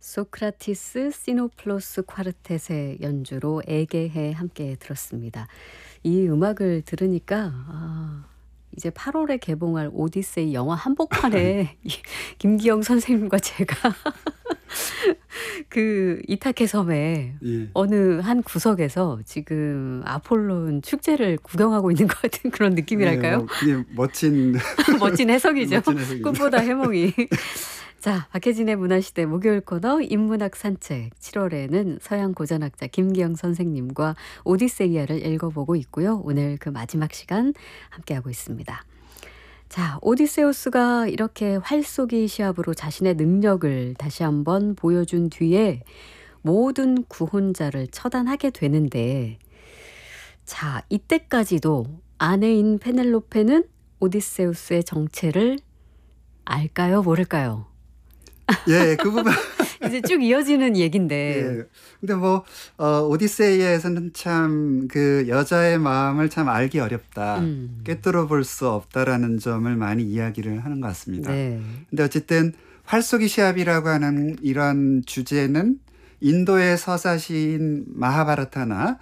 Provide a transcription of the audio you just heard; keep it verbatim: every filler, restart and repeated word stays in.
소크라티스 시노플로스 콰르텟의 연주로 에게해 함께 들었습니다. 이 음악을 들으니까 아 이제 팔월에 개봉할 오디세이 영화 한복판에 이 김기영 선생님과 제가 그 이타케 섬의 예. 어느 한 구석에서 지금 아폴론 축제를 구경하고 있는 것 같은 그런 예, 느낌이랄까요? 뭐 그게 멋진 멋진 해석이죠. 멋진 해석이죠. 꿈보다 해몽이. 자, 박혜진의 문화시대 목요일 코너 인문학 산책. 칠월에는 서양 고전학자 김기영 선생님과 오디세이아를 읽어보고 있고요. 오늘 그 마지막 시간 함께하고 있습니다. 자, 오디세우스가 이렇게 활쏘기 시합으로 자신의 능력을 다시 한번 보여준 뒤에 모든 구혼자를 처단하게 되는데, 자, 이때까지도 아내인 페넬로페는 오디세우스의 정체를 알까요? 모를까요? 예, 그 부분. 이제 쭉 이어지는 얘긴데. 예. 근데 뭐 어, 오디세이에서는 참 그 여자의 마음을 참 알기 어렵다. 음. 꿰뚫어 볼 수 없다라는 점을 많이 이야기를 하는 것 같습니다. 네. 근데 어쨌든 활쏘기 시합이라고 하는 이런 주제는 인도의 서사시인 마하바라타나